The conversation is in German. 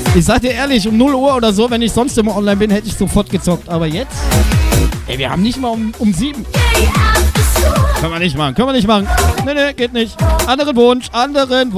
Ich sag dir ehrlich, um 0 Uhr oder so, wenn ich sonst immer online bin, hätte ich sofort gezockt. Aber jetzt? Ey, wir haben nicht mal um 7. Können wir nicht machen. Nee, geht nicht. Anderen Wunsch.